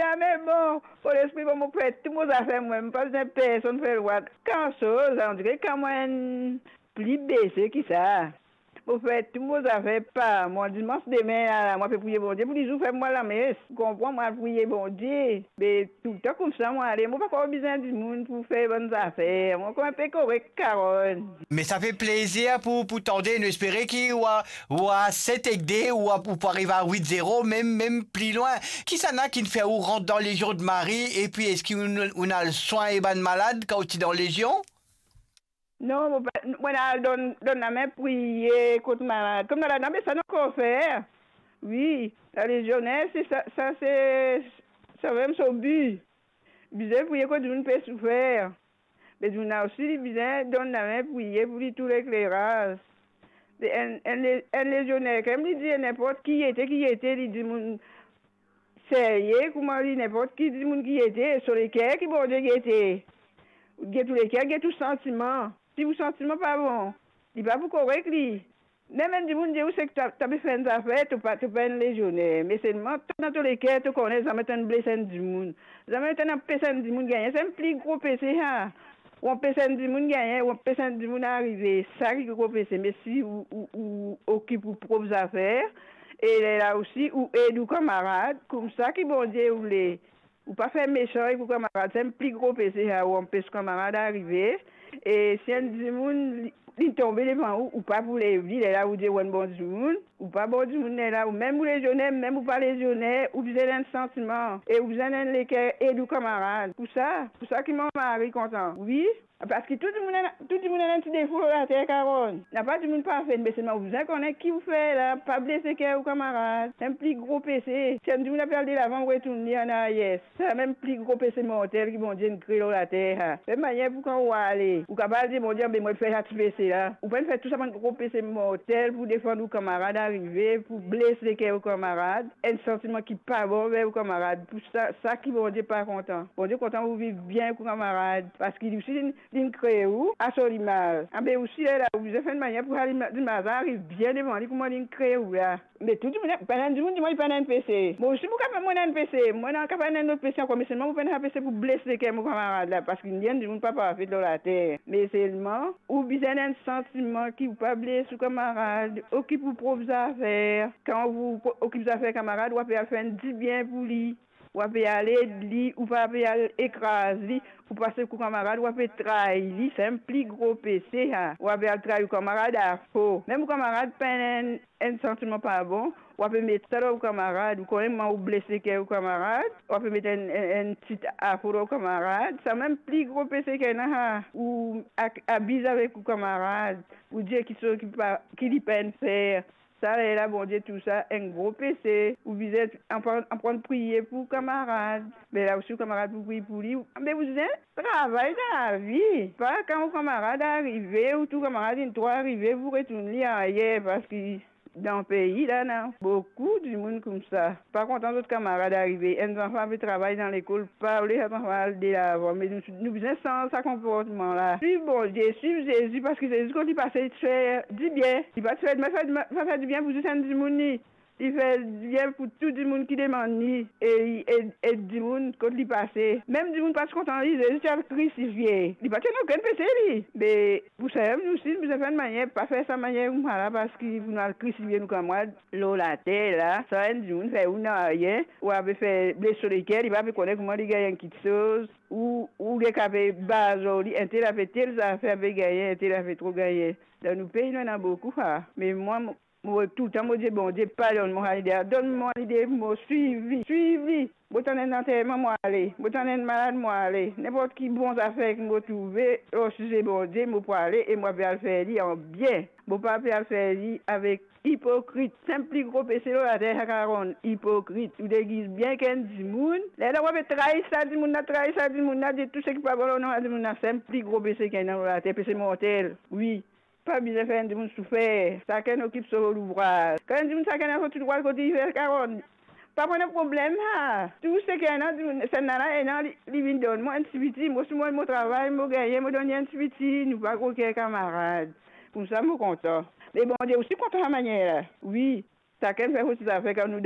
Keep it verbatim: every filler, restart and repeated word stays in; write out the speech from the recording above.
là, mais bon, pour l'esprit, bon, mon fait tout mon affaire, moi, pas de personne fait le droit. Quand chose, on dirait quand moi, plus baissé qui ça. Vous faites tout vos affaires pas. Moi, dimanche demain, là, moi, je peux prier bon Dieu. Pour les jours, faites-moi la messe. Vous comprenez, moi, prier bon Dieu. Mais tout le temps comme ça, moi, allez, moi, pas besoin du monde pour faire bonnes affaires. Moi, comme un peu correct, Carole. Mais ça fait plaisir pour, pour tenter, nous espérer qu'il y a, ou à sept hectares ou à, pour arriver à huit zéro, même, même plus loin. Qui ça n'a qui ne fait ou rentre dans les jours de Marie et puis est-ce qu'on a le soin et ban malade quand tu es dans les légion? Non, moi, moi, je donne, donne la main prier contre malade. Comme dans la dame, ça n'a qu'à faire. Oui, la légionnaire, c'est ça, ça c'est, ça même son but. Bizarre, prier contre une peut souffrir. Mais on a aussi besoin donne la main prier pour lui tout l'éclairage. Un, un, un légionnaire, comme il dit n'importe qui était, qui était, il dit mon sérieux, comment il dit n'importe qui dit mon qui était, sur les cœurs qui bon Dieu qui était. Il y a tous les cœurs, il y a tout sentiment. Si vous sentiment pas bon, il va vous correct lui. Même du monde dit c'est que tu as fait une affaire, tu pas tu pas un légionnaire, mais seulement dans tous les cas tu connais ça met un blessé du monde. Ça met un blessé du monde gagner, c'est un plus gros P C ha. Ou un blessé du monde gagner, ou un blessé du monde arriver, ça qui gros P C mais si ou ou, ou occupe pour propres affaires et là aussi ou aide ou camarade comme ça qui bon Dieu ou les ou pas faire méchant pour camarade, c'est un plus gros P C ha ou un petit camarade arriver. Et si un du monde il tombe devant ou ou pas pour les villes là où dire un bon du monde ou pas bon du monde là ou même pour les jeunes même ou pas les jeunes ou vous avez un sentiment et vous avez un l'équerre et du camarade pour ça pour ça qui mon mari content oui parce que tout le monde a, tout le monde a un petit défaut la terre Caron n'a pas du monde parfait mais seulement vous connaissez qui vous fait là pas blesser qu'un camarade un plus gros P C si un du monde a perdu l'avant retourner en arrière c'est même plus gros P C mortel qui vont dire créer la terre de manière pour quand on va aller ou capable dire mon Dieu mais moi je fais un P C là ou pas faire tout ça un gros P C mortel pour défendre vos camarades arriver pour blesser qu'un camarade un sentiment qui pas bon vers vos camarades pour ça ça qui vont dire pas content bon Dieu content vous vivre bien avec vos camarades parce qu'il aussi d'une créer où à Solimal ah ben aussi là vous avez fait une manière pour aller du mazar arrive bien devant lui pour moi d'une créer où là mais tout le monde pendant du monde moi il pas un P C moi aussi pour capable moi un P C moi non capable un autre P C encore mais seulement vous prenez un P C pour blesser quelqu'un mon camarade là parce qu'il y a du monde pas parfait dans la terre mais seulement ou besoin un sentiment qui vous pas blesser son camarade occupe vos propres affaires quand vous occupez vos affaires camarade vous pouvez faire du bien pour lui ou peut aller lui ou pas peut aller écraser lui ou passer pour camarade ou peut trahir lui c'est un plus gros P C ha ou peut trahir camarade à faux même camarade pas un, un sentiment pas bon ou peut mettre ça au camarade ou quand même ou blesser quel camarade ou peut mettre un, un, un petit affaire au camarade c'est même plus gros P C qu'il a ou abuse avec au camarade ou dire qu'il s'occupe pas qu'il y peine faire ça là, bon Dieu, tout ça, un gros P C, où vous êtes en train de prier pour camarades. Mais là aussi, camarade pour prier pour lui. Mais vous êtes travail dans la vie. Pas quand vos camarades arrivent, ou tout camarade une toi arrivé, vous retournez ailleurs parce que dans le pays, là, non. Beaucoup du monde comme ça. Pas content d'autres camarades arriver. Un enfant veut travailler dans l'école, parler à l'enfant de l'avant. Mais nous, nous besoin sans ce comportement-là. Suivre bon Dieu, suivre Jésus, parce que Jésus, quand il passe, il fait du bien. Il va te faire, faire, faire du bien pour tout le monde. Il fait bien pour tout le monde qui demande et, et, et du monde quand il passe. Même du monde pas content, il est crucifié. Il va tenir aucun P C. Mais vous savez, nous aussi, vous avez fait une manière, pas faire sa manière voilà, parce que vous n'avez crucifié nous comme moi, l'eau, la terre, là. Ça va du monde, fait ou n'a rien, ou avait fait blesser les cœurs, il va connaître comment il gagne quelque chose, ou, ou les capés bas, un tel a fait telle affaire, avait gagné, un tel a fait trop gagner. Dans nos pays, il y en a beaucoup, hein. Mais moi, moi, tout le temps, moi, dis, bon Dieu, pardonne-moi l'idée, donne-moi l'idée, moi, suivi, suivi. Moi, t'en es enterrement, moi, aller. Moi, t'en es malade, moi, aller. N'importe qui bon affaire que moi trouver, oh, si c'est bon Dieu, moi, pour aller, et moi, vais le faire lui en bien. Moi, pas le faire lui avec hypocrite. C'est un plus gros P C là, la terre, hypocrite. Tu déguises bien qu'un du monde. Là, on va trahir ça du monde, trahir ça du monde, dit tout ce qui pas bon, non, du monde, c'est un plus gros P C qu'un dans la terre, P C mortel. Oui. Pas besoin de faire un monde souffert. Chacun occupe sur l'ouvrage. Quand on dit chacun a tout droit côté faire quarante. Pas de problème ha. Tout ce qu'il y a c'est nana et non li vinn donne moi un petit petit moi sur moi mon travail moi gagner moi donner un petit petit nous pas aucun camarade. Pour ça moi content. Mais bon Dieu aussi content à manière. Oui, chacun fait aussi ça fait quand nous